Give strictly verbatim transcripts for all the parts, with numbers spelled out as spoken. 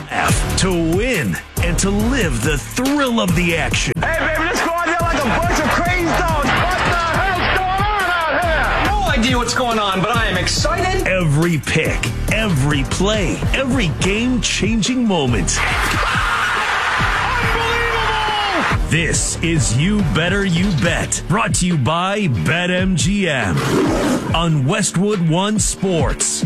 F to win and to live the thrill of the action. Hey, baby, let's go out there like a bunch of crazy dogs. What the hell's going on out here? No idea what's going on, but I am excited. Every pick, every play, every game-changing moment. Unbelievable! This is You Better You Bet, brought to you by BetMGM on Westwood One Sports.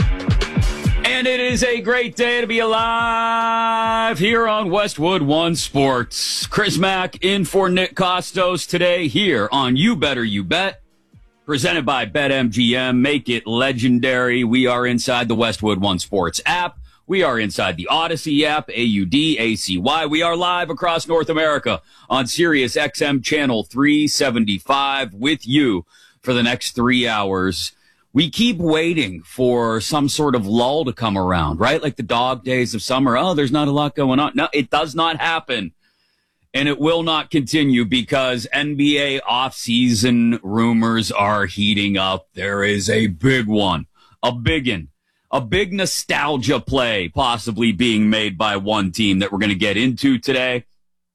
And it is a great day to be alive here on Westwood One Sports. Chris Mack in for Nick Costos today here on You Better You Bet, presented by BetMGM. Make it legendary. We are inside the Westwood One Sports app. We are inside the Odyssey app, A U D A C Y. We are live across North America on Sirius X M Channel three seventy-five with you for the next three hours. We keep waiting for some sort of lull to come around, right? Like the dog days of summer. Oh, there's not a lot going on. No, it does not happen. And it will not continue because N B A offseason rumors are heating up. There is a big one, a biggin, a big nostalgia play possibly being made by one team that we're going to get into today.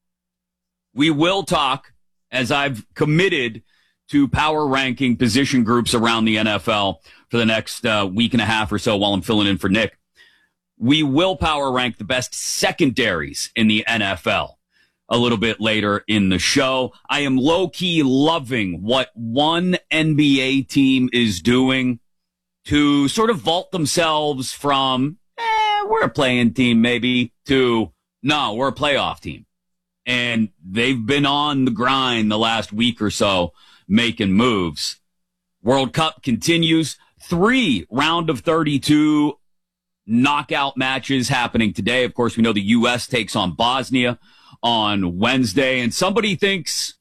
We will talk, as I've committed, to power ranking position groups around the N F L for the next uh, week and a half or so while I'm filling in for Nick. We will power rank the best secondaries in the N F L a little bit later in the show. I am low-key loving what one N B A team is doing to sort of vault themselves from, eh, we're a play-in team maybe, to, no, we're a playoff team. And they've been on the grind the last week or so, making moves. World Cup continues. Three round of thirty-two knockout matches happening today. Of course, we know the U S takes on Bosnia on Wednesday, and somebody thinks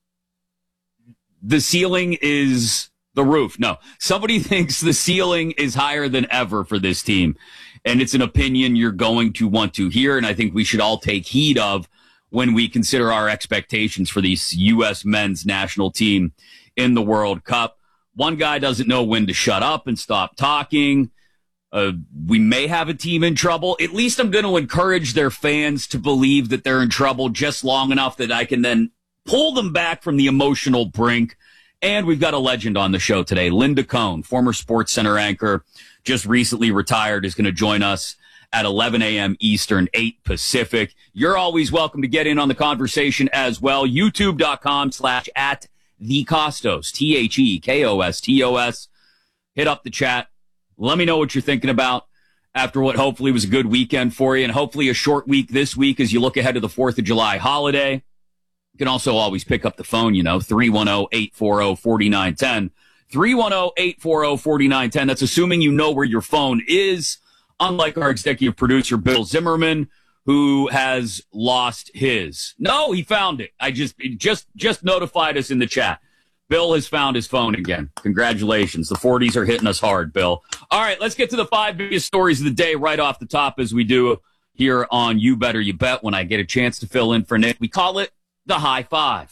the ceiling is the roof. No, somebody thinks the ceiling is higher than ever for this team, and it's an opinion you're going to want to hear, and I think we should all take heed of when we consider our expectations for this U S men's national team in the World Cup. One guy doesn't know when to shut up and stop talking. Uh, we may have a team in trouble. At least I'm going to encourage their fans to believe that they're in trouble just long enough that I can then pull them back from the emotional brink. And we've got a legend on the show today. Linda Cohn, former Sports Center anchor, just recently retired, is going to join us at eleven a.m. Eastern, eight Pacific. You're always welcome to get in on the conversation as well. YouTube.com slash at The Costos, T H E K O S T O S. Hit up the chat. Let me know what you're thinking about after what hopefully was a good weekend for you, and hopefully a short week this week as you look ahead to the fourth of July holiday. You can also always pick up the phone, you know, three one zero, eight four zero, four nine one zero. three one zero, eight four zero, four nine one zero. That's assuming you know where your phone is, unlike our executive producer, Bill Zimmerman, who has lost his. No, he found it. I just, it just, just notified us in the chat. Bill has found his phone again. Congratulations. The forties are hitting us hard, Bill. All right, let's get to the five biggest stories of the day right off the top, as we do here on You Better You Bet when I get a chance to fill in for Nick. We call it the High Five.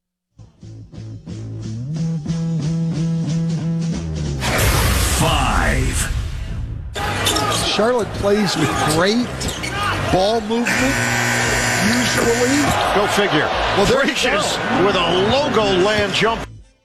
Five. Charlotte plays with great ball movement, usually. Go figure. Well, there Gracious with a logo land jump.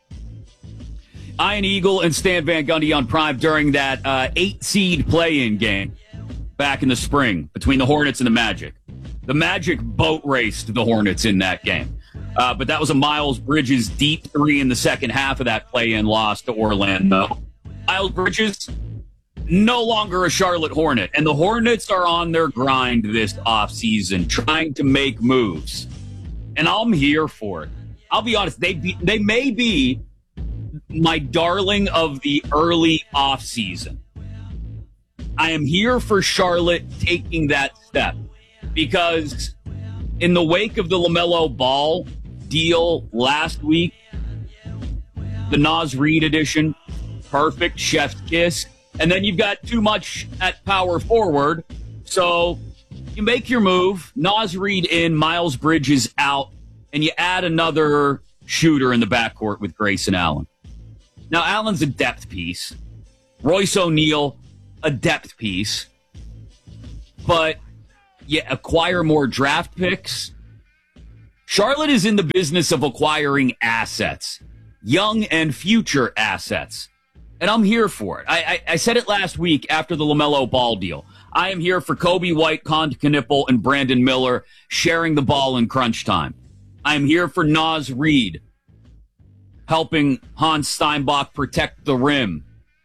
Ian Eagle and Stan Van Gundy on Prime during that uh, eight-seed play-in game back in the spring between the Hornets and the Magic. The Magic boat raced the Hornets in that game. Uh, but that was a Miles Bridges deep three in the second half of that play-in loss to Orlando. Miles Bridges, no longer a Charlotte Hornet. And the Hornets are on their grind this offseason, trying to make moves. And I'm here for it. I'll be honest, they be, they may be my darling of the early offseason. I am here for Charlotte taking that step because in the wake of the LaMelo Ball deal last week, the Naz Reid edition, perfect chef's kiss, and then you've got too much at power forward, so you make your move, Naz Reid in, Miles Bridges out, and you add another shooter in the backcourt with Grayson Allen. Now, Allen's a depth piece. Royce O'Neal, a depth piece. But you acquire more draft picks. Charlotte is in the business of acquiring assets, young and future assets. And I'm here for it. I, I, I said it last week after the LaMelo Ball deal. I am here for Kobe White, Con Knippel, and Brandon Miller sharing the ball in crunch time. I'm here for Naz Reid helping Hans Steinbach protect the rim.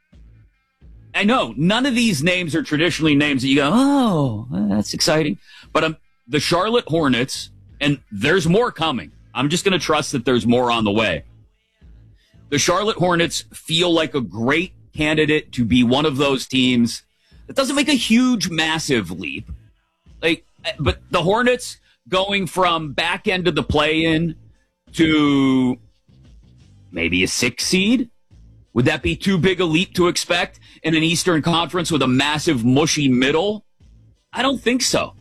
I know none of these names are traditionally names that you go, oh, that's exciting. But um, the Charlotte Hornets, and there's more coming. I'm just going to trust that there's more on the way. The Charlotte Hornets feel like a great candidate to be one of those teams that doesn't make a huge, massive leap. Like, but the Hornets going from back end of the play-in to maybe a six seed? Would that be too big a leap to expect in an Eastern Conference with a massive, mushy middle? I don't think so.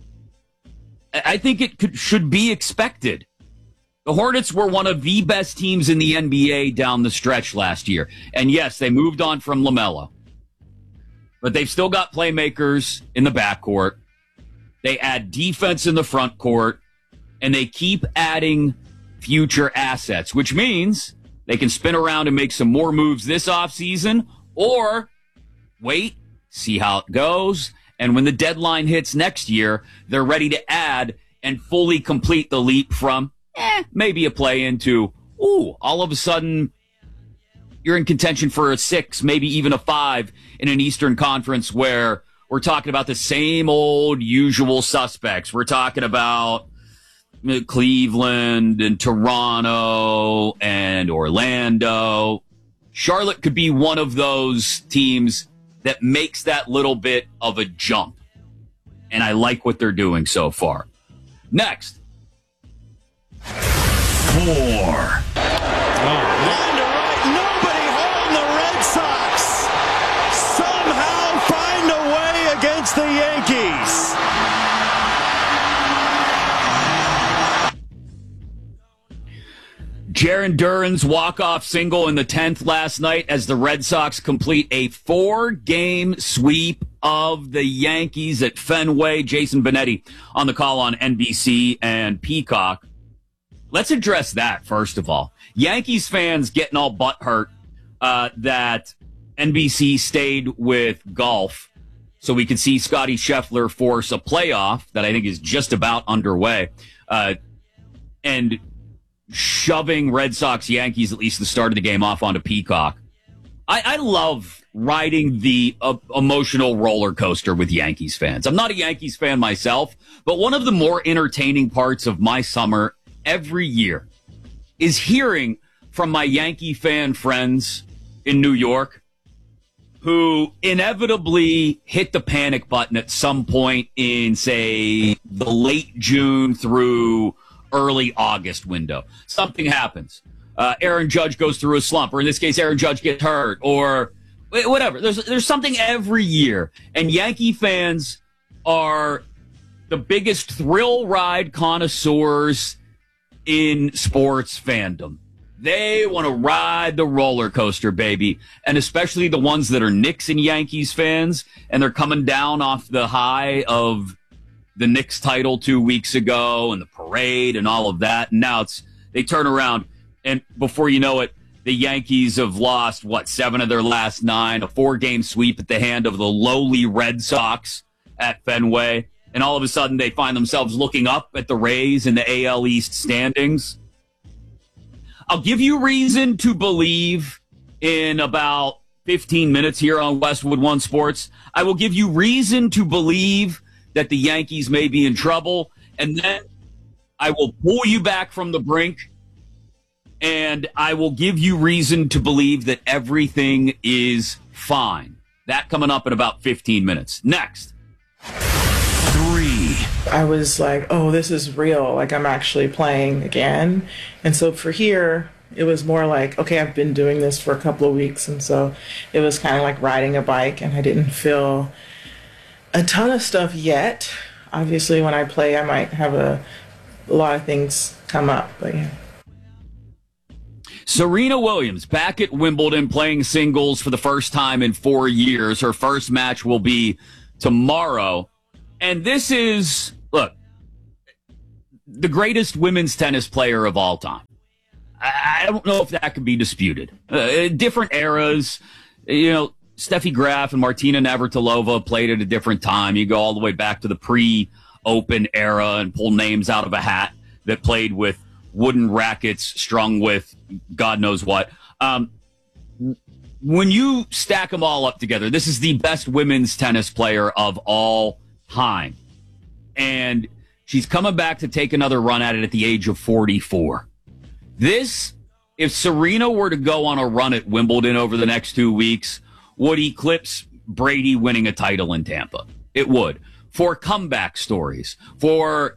I think it could, should be expected. The Hornets were one of the best teams in the N B A down the stretch last year. And yes, they moved on from LaMelo. But they've still got playmakers in the backcourt. They add defense in the front court. And they keep adding future assets, which means they can spin around and make some more moves this offseason, or wait, see how it goes. And when the deadline hits next year, they're ready to add and fully complete the leap from eh, maybe a play into, ooh, all of a sudden you're in contention for a six, maybe even a five in an Eastern Conference where we're talking about the same old usual suspects. We're talking about Cleveland and Toronto and Orlando. Charlotte could be one of those teams that makes that little bit of a jump. And I like what they're doing so far. Next. Four. Line to right, nobody holding the Red Sox. Somehow find a way against the Yankees. Jarren Duran's walk-off single in the tenth last night as the Red Sox complete a four-game sweep of the Yankees at Fenway. Jason Benetti on the call on N B C and Peacock. Let's address that, first of all. Yankees fans getting all butthurt uh, that N B C stayed with golf so we could see Scotty Scheffler force a playoff that I think is just about underway. Uh, and shoving Red Sox Yankees, at least the start of the game, off onto Peacock. I, I love riding the uh, emotional roller coaster with Yankees fans. I'm not a Yankees fan myself, but one of the more entertaining parts of my summer every year is hearing from my Yankee fan friends in New York who inevitably hit the panic button at some point in, say, the late June through early August window. Something happens. Uh, Aaron Judge goes through a slump, or in this case, Aaron Judge gets hurt, or whatever. There's there's something every year, and Yankee fans are the biggest thrill ride connoisseurs in sports fandom. They want to ride the roller coaster, baby, and especially the ones that are Knicks and Yankees fans, and they're coming down off the high of the Knicks title two weeks ago and the parade and all of that. And now it's, they turn around and before you know it, the Yankees have lost, what, seven of their last nine, a four-game sweep at the hand of the lowly Red Sox at Fenway. And all of a sudden they find themselves looking up at the Rays in the A L East standings. I'll give you reason to believe in about fifteen minutes here on Westwood One Sports. I will give you reason to believe that the Yankees may be in trouble, and then I will pull you back from the brink, and I will give you reason to believe that everything is fine. That coming up in about fifteen minutes. Next. Three. I was like, oh, this is real. Like, I'm actually playing again. And so for here, it was more like, okay, I've been doing this for a couple of weeks, and so it was kind of like riding a bike, and I didn't feel a ton of stuff yet. Obviously, when I play, I might have a, a lot of things come up, but yeah. Serena Williams back at Wimbledon playing singles for the first time in four years. Her first match will be tomorrow. And this is look, the greatest women's tennis player of all time. I, I don't know if that could be disputed. Uh, different eras, you know, Steffi Graf and Martina Navratilova played at a different time. You go all the way back to the pre-Open era and pull names out of a hat that played with wooden rackets strung with God knows what. Um, when you stack them all up together, this is the best women's tennis player of all time. And she's coming back to take another run at it at the age of forty-four. This, if Serena were to go on a run at Wimbledon over the next two weeks, would eclipse Brady winning a title in Tampa. It would. For comeback stories, for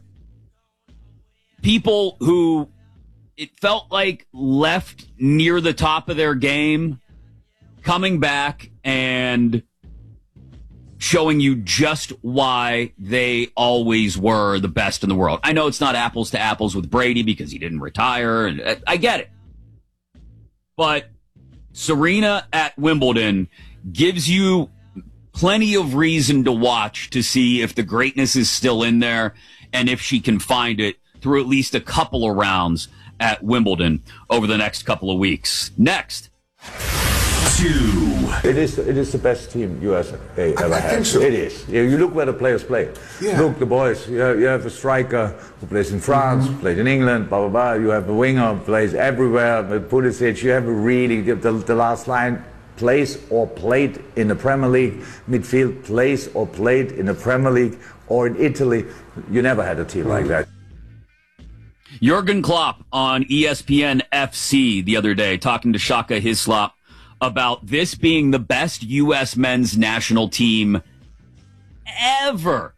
people who it felt like left near the top of their game, coming back and showing you just why they always were the best in the world. I know it's not apples to apples with Brady because he didn't retire, and I get it. But Serena at Wimbledon gives you plenty of reason to watch to see if the greatness is still in there and if she can find it through at least a couple of rounds at Wimbledon over the next couple of weeks. Next. Two. It is it is the best team U S A ever I had. think so. It is. You you look where the players play. Yeah. Look, the boys. You have, you have a striker who plays in France, mm-hmm. played in England, blah, blah, blah. You have a winger who plays everywhere. With Pulisic, you have a really, the, the last line, plays or played in the Premier League. Midfield plays or played in the Premier League or in Italy. You never had a team mm-hmm. like that. Jurgen Klopp on E S P N F C the other day talking to Shaka Hislop about this being the best U S men's national team ever.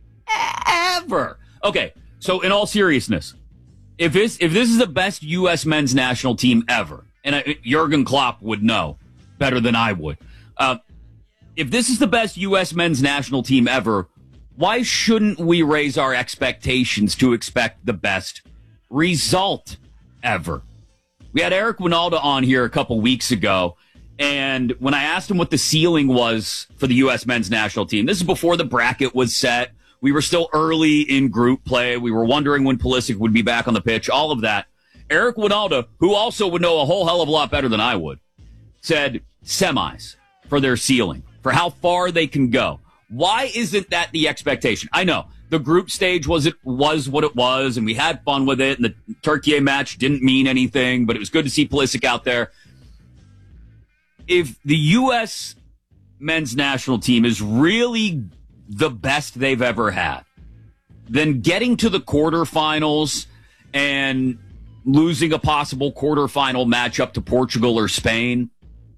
Ever. Okay, so in all seriousness, if this, if this is the best U S men's national team ever, and I, Jurgen Klopp would know better than I would, uh, if this is the best U S men's national team ever, why shouldn't we raise our expectations to expect the best result ever? We had Eric Winalda on here a couple weeks ago, and when I asked him what the ceiling was for the U S men's national team, this is before the bracket was set. We were still early in group play. We were wondering when Pulisic would be back on the pitch, all of that. Eric Winalda, who also would know a whole hell of a lot better than I would, said semis for their ceiling, for how far they can go. Why isn't that the expectation? I know the group stage was it was what it was, and we had fun with it, and the Turkey match didn't mean anything, but it was good to see Pulisic out there. If the U S men's national team is really the best they've ever had, then getting to the quarterfinals and losing a possible quarterfinal matchup to Portugal or Spain,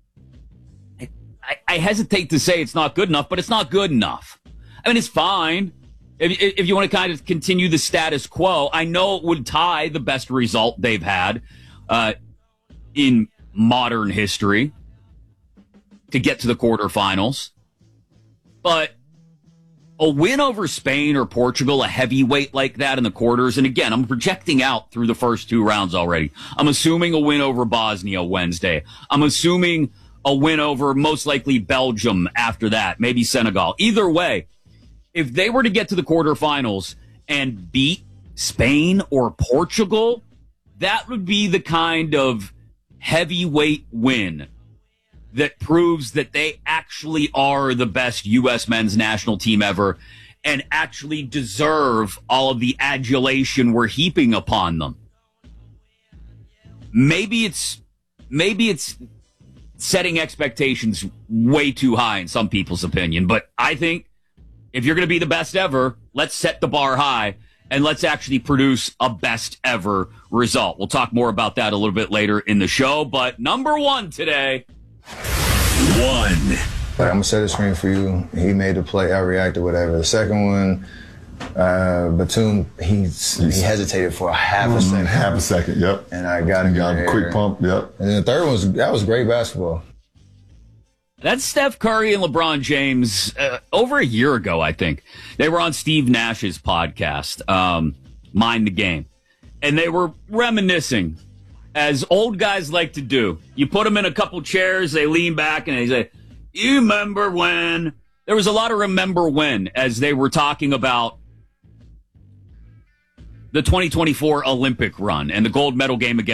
I, I hesitate to say it's not good enough, but it's not good enough. I mean, it's fine. If, if you want to kind of continue the status quo, I know it would tie the best result they've had uh, in modern history to get to the quarterfinals. But a win over Spain or Portugal, a heavyweight like that in the quarters, and again, I'm projecting out through the first two rounds already. I'm assuming a win over Bosnia Wednesday. I'm assuming a win over most likely Belgium after that, maybe Senegal. Either way, if they were to get to the quarterfinals and beat Spain or Portugal, that would be the kind of heavyweight win that proves that they actually are the best U S men's national team ever and actually deserve all of the adulation we're heaping upon them. Maybe it's, maybe it's setting expectations way too high in some people's opinion, but I think if you're going to be the best ever, let's set the bar high and let's actually produce a best ever result. We'll talk more about that a little bit later in the show, but number one today. One. Like, I'm gonna set a screen for you. He made the play. I reacted, whatever. The second one, uh, Batum, he he hesitated for a half a second. Half a second, yep. And I got him. Got him a quick pump, yep. And then the third one was that was great basketball. That's Steph Curry and LeBron James uh, over a year ago, I think. They were on Steve Nash's podcast, um, Mind the Game, and they were reminiscing, as old guys like to do. You put them in a couple chairs, they lean back, and they say, you remember when? There was a lot of remember when as they were talking about the twenty twenty-four Olympic run and the gold medal game against